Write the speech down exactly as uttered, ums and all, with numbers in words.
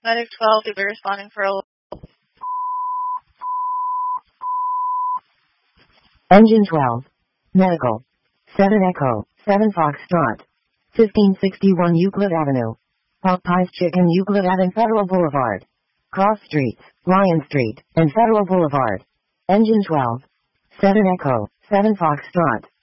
Medic twelve, you'll be responding for a... Engine twelve. Medical. seven Echo, seven Foxtrot. fifteen sixty-one Euclid Avenue. Popeye's Chicken Euclid Avenue Federal Boulevard. Cross Streets, Ryan Street, and Federal Boulevard. Engine twelve. seven Echo, seven Foxtrot.